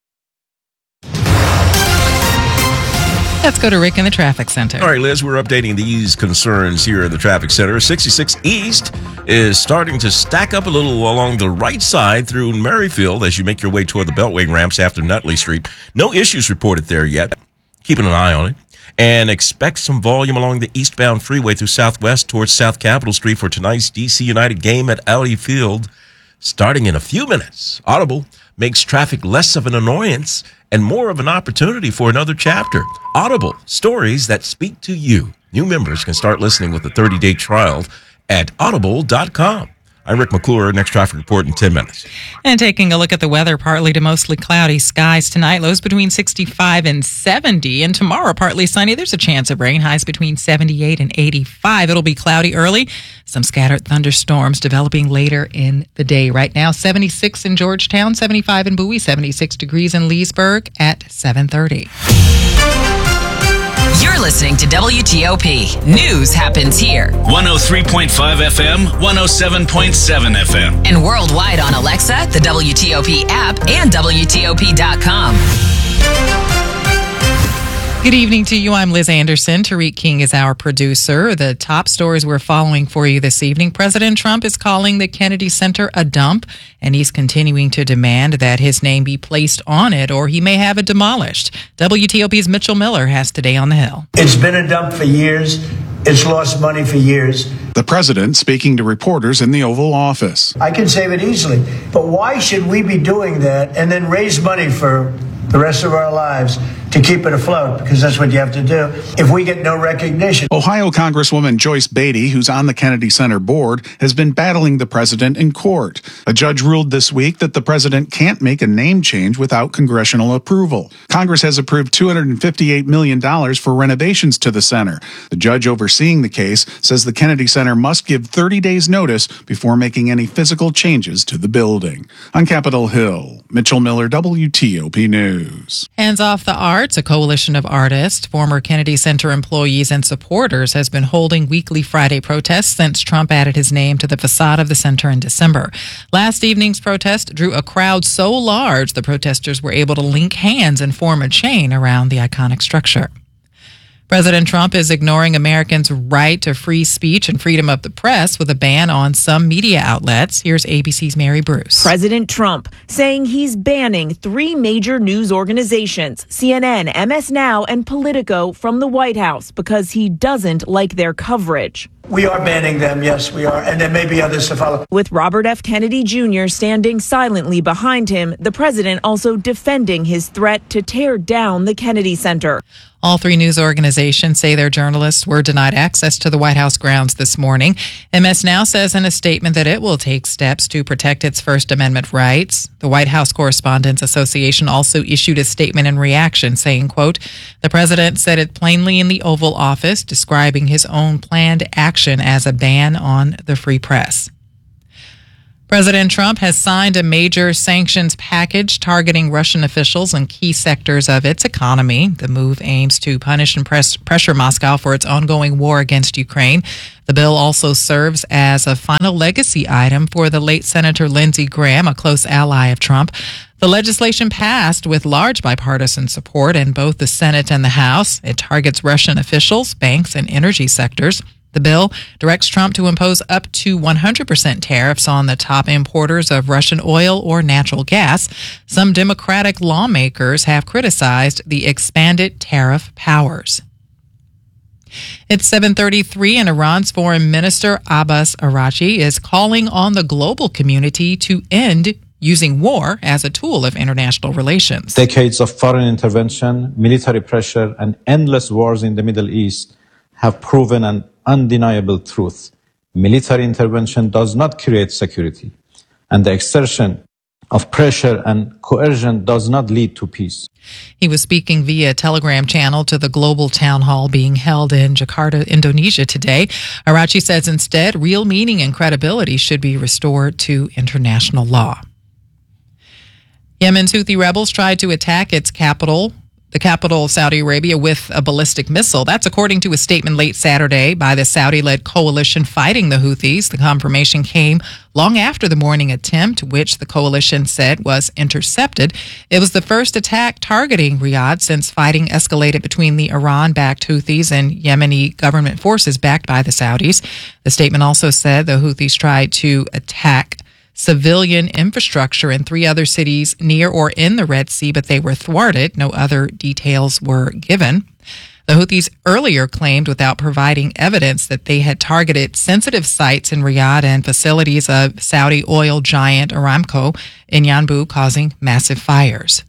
Let's go to Rick in the traffic center. All right, Liz, we're updating these concerns here in the traffic center. 66 East is starting to stack up a little along the right side through Merrifield as you make your way toward the Beltway ramps after Nutley Street. No issues reported there yet. Keeping an eye on it. And expect some volume along the eastbound freeway through Southwest towards South Capitol Street for tonight's DC United game at Audi Field starting in a few minutes. Audible makes traffic less of an annoyance and more of an opportunity for another chapter. Audible, stories that speak to you. New members can start listening with a 30-day trial at audible.com. I'm Rick McClure. Next traffic report in 10 minutes. And taking a look at the weather, partly to mostly cloudy skies tonight. Lows between 65 and 70. And tomorrow, partly sunny. There's a chance of rain. Highs between 78 and 85. It'll be cloudy early. Some scattered thunderstorms developing later in the day. Right now, 76 in Georgetown, 75 in Bowie, 76 degrees in Leesburg at 7:30. You're listening to WTOP. News happens here. 103.5 FM, 107.7 FM. And worldwide on Alexa, the WTOP app, and WTOP.com. Good evening to you. I'm Liz Anderson. Tariq King is our producer. The top stories we're following for you this evening. President Trump is calling the Kennedy Center a dump, and he's continuing to demand that his name be placed on it or he may have it demolished. WTOP's Mitchell Miller has Today on the Hill. It's been a dump for years. It's lost money for years. The president speaking to reporters in the Oval Office. I can save it easily. But why should we be doing that and then raise money for the rest of our lives to keep it afloat? Because that's what you have to do if we get no recognition. Ohio Congresswoman Joyce Beatty, who's on the Kennedy Center board, has been battling the president in court. A judge ruled this week that the president can't make a name change without congressional approval. Congress has approved $258 million for renovations to the center. The judge overseeing the case says the Kennedy Center must give 30 days notice before making any physical changes to the building. On Capitol Hill, Mitchell Miller, WTOP News. Hands Off the Arts, a coalition of artists, former Kennedy Center employees, and supporters has been holding weekly Friday protests since Trump added his name to the facade of the center in December. Last evening's protest drew a crowd so large the protesters were able to link hands and form a chain around the iconic structure. President Trump is ignoring Americans' right to free speech and freedom of the press with a ban on some media outlets. Here's ABC's Mary Bruce. President Trump saying he's banning 3 major news organizations, CNN, MS Now, and Politico, from the White House because he doesn't like their coverage. We are banning them, yes, we are, and there may be others to follow. With Robert F. Kennedy Jr. standing silently behind him, the president also defending his threat to tear down the Kennedy Center. All three news organizations say their journalists were denied access to the White House grounds this morning. MS Now says in a statement that it will take steps to protect its First Amendment rights. The White House Correspondents Association also issued a statement in reaction saying, quote, the president said it plainly in the Oval Office, describing his own planned action as a ban on the free press. President Trump has signed a major sanctions package targeting Russian officials in key sectors of its economy. The move aims to punish and pressure Moscow for its ongoing war against Ukraine. The bill also serves as a final legacy item for the late Senator Lindsey Graham, a close ally of Trump. The legislation passed with large bipartisan support in both the Senate and the House. It targets Russian officials, banks, and energy sectors. The bill directs Trump to impose up to 100% tariffs on the top importers of Russian oil or natural gas. Some Democratic lawmakers have criticized the expanded tariff powers. It's 7:33, and Iran's Foreign Minister Abbas Araghchi is calling on the global community to end using war as a tool of international relations. Decades of foreign intervention, military pressure, and endless wars in the Middle East have proven an undeniable truth. Military intervention does not create security, and the exertion of pressure and coercion does not lead to peace. He was speaking via Telegram channel to the global town hall being held in Jakarta, Indonesia today. Araghchi says instead, real meaning and credibility should be restored to international law. Yemen's Houthi rebels tried to attack its capital, the capital of Saudi Arabia, with a ballistic missile. That's according to a statement late Saturday by the Saudi-led coalition fighting the Houthis. The confirmation came long after the morning attempt, which the coalition said was intercepted. It was the first attack targeting Riyadh since fighting escalated between the Iran-backed Houthis and Yemeni government forces backed by the Saudis. The statement also said the Houthis tried to attack civilian infrastructure in 3 other cities near or in the Red Sea, but they were thwarted. No other details were given. The Houthis earlier claimed, without providing evidence, that they had targeted sensitive sites in Riyadh and facilities of Saudi oil giant Aramco in Yanbu, causing massive fires.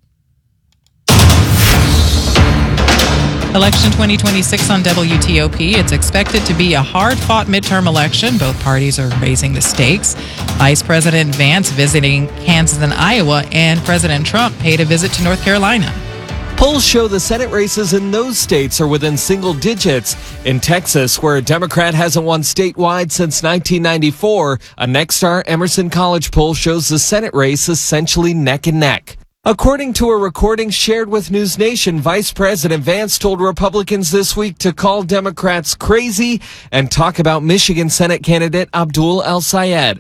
Election 2026 on WTOP. It's expected to be a hard-fought midterm election. Both parties are raising the stakes. Vice President Vance visiting Kansas and Iowa, and President Trump paid a visit to North Carolina. Polls show the Senate races in those states are within single digits. In Texas, where a Democrat hasn't won statewide since 1994, a Nexstar Emerson College poll shows the Senate race essentially neck and neck. According to a recording shared with News Nation, Vice President Vance told Republicans this week to call Democrats crazy and talk about Michigan Senate candidate Abdul El-Sayed.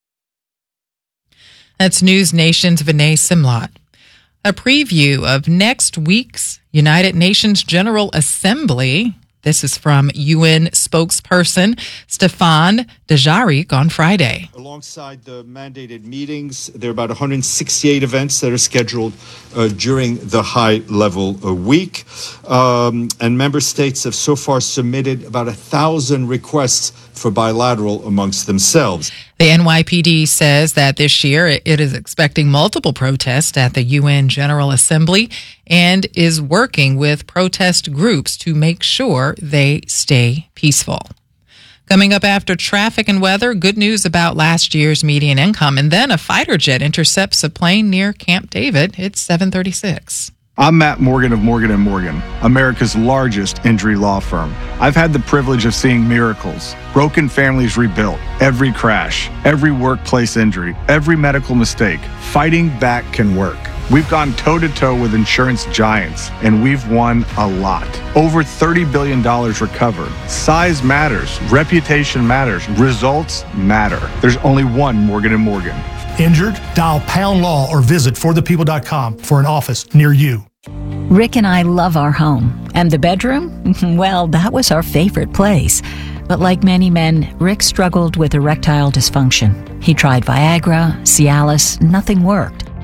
That's News Nation's Vinay Simlot. A preview of next week's United Nations General Assembly. This is from UN spokesperson Stefan Dujarric on Friday. Alongside the mandated meetings, there are about 168 events that are scheduled during the high-level week. And member states have so far submitted about 1,000 requests for bilateral amongst themselves. The NYPD says that this year it is expecting multiple protests at the UN General Assembly and is working with protest groups to make sure they stay peaceful. Coming up after traffic and weather, good news about last year's median income, and then a fighter jet intercepts a plane near Camp David. It's 7:36. I'm Matt Morgan of Morgan & Morgan, America's largest injury law firm. I've had the privilege of seeing miracles, broken families rebuilt, every crash, every workplace injury, every medical mistake. Fighting back can work. We've gone toe-to-toe with insurance giants, and we've won a lot. Over $30 billion recovered. Size matters. Reputation matters. Results matter. There's only one Morgan & Morgan. Injured? Dial Pound Law or visit forthepeople.com for an office near you. Rick and I love our home. And the bedroom? Well, that was our favorite place. But like many men, Rick struggled with erectile dysfunction. He tried Viagra, Cialis, nothing worked.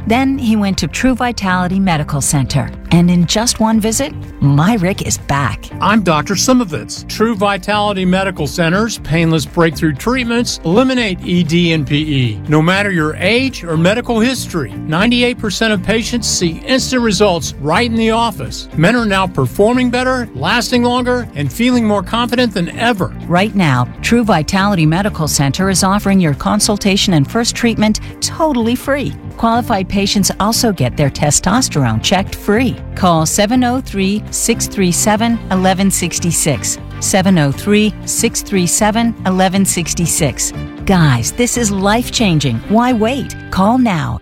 Then he went to True Vitality Medical Center. And in just one visit, my Rick is back. I'm Dr. Simovitz. True Vitality Medical Center's painless breakthrough treatments eliminate ED and PE. No matter your age or medical history, 98% of patients see instant results right in the office. Men are now performing better, lasting longer, and feeling more confident than ever. Right now, True Vitality Medical Center is offering your consultation and first treatment totally free. Qualified patients also get their testosterone checked free. Call 703-637-1166. 703-637-1166. Guys, this is life-changing. Why wait? Call now.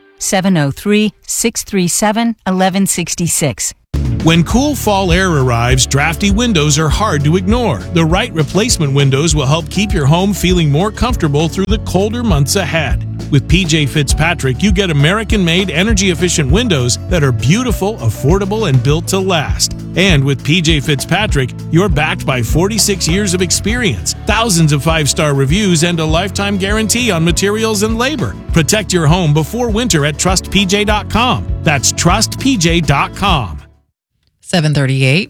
703-637-1166. When cool fall air arrives, drafty windows are hard to ignore. The right replacement windows will help keep your home feeling more comfortable through the colder months ahead. With PJ Fitzpatrick, you get American-made, energy-efficient windows that are beautiful, affordable, and built to last. And with PJ Fitzpatrick, you're backed by 46 years of experience, thousands of 5-star reviews, and a lifetime guarantee on materials and labor. Protect your home before winter at TrustPJ.com. That's TrustPJ.com. 738.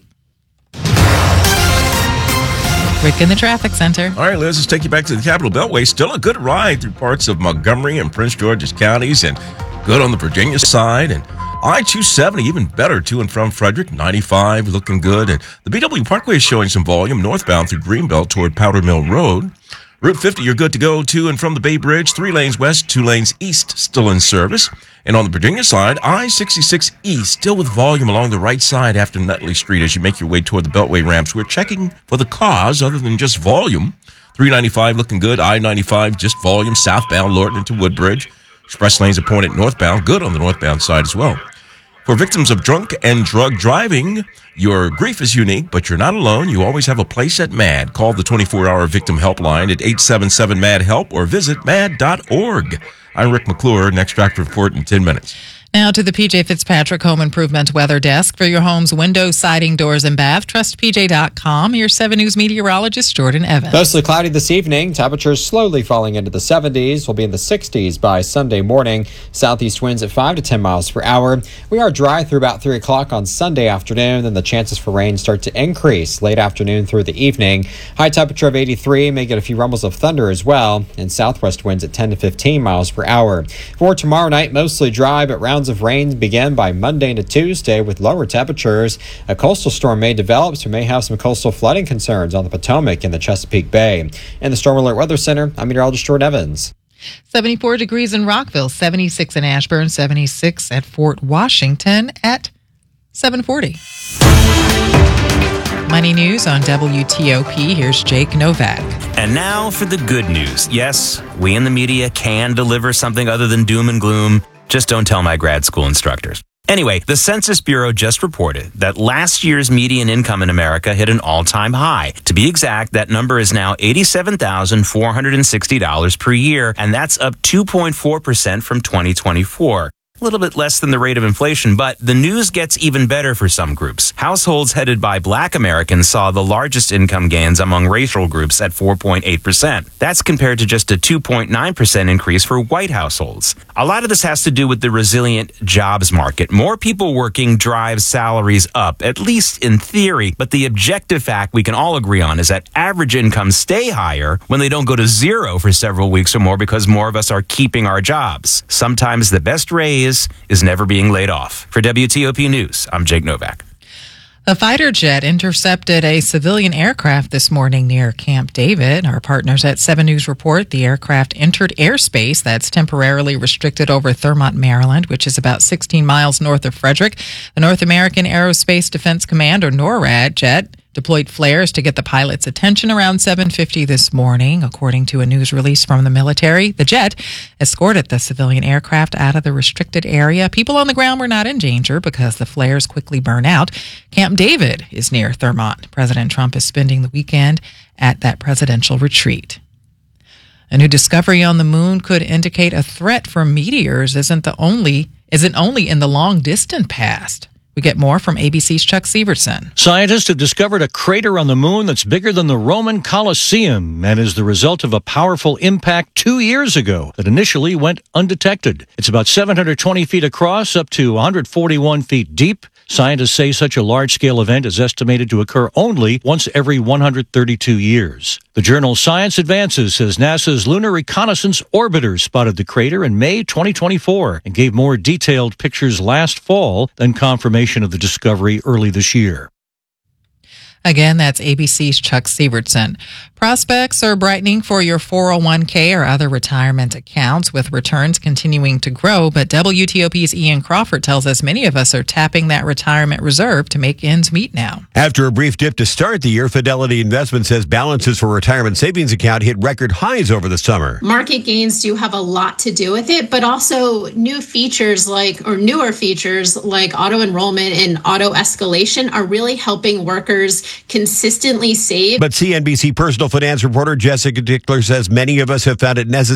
Rick in the traffic center. All right, Liz, let's take you back to the Capitol Beltway. Still a good ride through parts of Montgomery and Prince George's counties, and good on the Virginia side. And I-270, even better to and from Frederick. 95, looking good. And the BW Parkway is showing some volume northbound through Greenbelt toward Powder Mill Road. Route 50, you're good to go to and from the Bay Bridge. 3 lanes west, 2 lanes east, still in service. And on the Virginia side, I-66 East, still with volume along the right side after Nutley Street as you make your way toward the Beltway ramps. We're checking for the cause other than just volume. 395 looking good. I-95 just volume southbound Lorton into Woodbridge. Express lanes appointed northbound. Good on the northbound side as well. For victims of drunk and drug driving, your grief is unique, but you're not alone. You always have a place at MAD. Call the 24-hour victim helpline at 877-MAD-HELP or visit mad.org. I'm Rick McClure. Next Traffic Report in 10 minutes. Now to the PJ Fitzpatrick Home Improvement Weather Desk. For your home's windows, siding, doors, and bath, trustpj.com. Your 7 News meteorologist, Jordan Evans. Mostly cloudy this evening. Temperatures slowly falling into the 70s. We'll be in the 60s by Sunday morning. Southeast winds at 5 to 10 miles per hour. We are dry through about 3 o'clock on Sunday afternoon. Then the chances for rain start to increase late afternoon through the evening. High temperature of 83. May get a few rumbles of thunder as well. And southwest winds at 10 to 15 miles per hour. For tomorrow night, mostly dry, but rounds of rain begin by Monday to Tuesday with lower temperatures. A coastal storm may develop, so we may have some coastal flooding concerns on the Potomac and the Chesapeake Bay. In the Storm Alert Weather Center, I'm meteorologist Jordan Evans. 74 degrees in Rockville, 76 in Ashburn, 76 at Fort Washington at 740. Money News on WTOP. Here's Jake Novak. And now for the good news. Yes, we in the media can deliver something other than doom and gloom. Just don't tell my grad school instructors. Anyway, the Census Bureau just reported that last year's median income in America hit an all-time high. To be exact, that number is now $87,460 per year, and that's up 2.4% from 2024. A little bit less than the rate of inflation, but the news gets even better for some groups. Households headed by Black Americans saw the largest income gains among racial groups at 4.8%. That's compared to just a 2.9% increase for white households. A lot of this has to do with the resilient jobs market. More people working drives salaries up, at least in theory, but the objective fact we can all agree on is that average incomes stay higher when they don't go to zero for several weeks or more because more of us are keeping our jobs. Sometimes the best raise is never being laid off. For WTOP News, I'm Jake Novak. A fighter jet intercepted a civilian aircraft this morning near Camp David. Our partners at 7 News report the aircraft entered airspace that's temporarily restricted over Thurmont, Maryland, which is about 16 miles north of Frederick. The North American Aerospace Defense Command, or NORAD, jet deployed flares to get the pilot's attention around 7:50 this morning. According to a news release from the military, the jet escorted the civilian aircraft out of the restricted area. People on the ground were not in danger because the flares quickly burn out. Camp David is near Thurmont. President Trump is spending the weekend at that presidential retreat. A new discovery on the moon could indicate a threat from meteors isn't only in the long distant past. We get more from ABC's Chuck Severson. Scientists have discovered a crater on the moon that's bigger than the Roman Colosseum and is the result of a powerful impact 2 years ago that initially went undetected. It's about 720 feet across, up to 141 feet deep. Scientists say such a large-scale event is estimated to occur only once every 132 years. The journal Science Advances says NASA's Lunar Reconnaissance Orbiter spotted the crater in May 2024 and gave more detailed pictures last fall than confirmation of the discovery early this year. Again, that's ABC's Chuck Severson. Prospects are brightening for your 401k or other retirement accounts, with returns continuing to grow. But WTOP's Ian Crawford tells us many of us are tapping that retirement reserve to make ends meet now. After a brief dip to start the year, Fidelity Investment says balances for retirement savings account hit record highs over the summer. Market gains do have a lot to do with it, but also newer features like auto enrollment and auto escalation are really helping workers consistently save. But CNBC personal finance reporter Jessica Dickler says many of us have found it necessary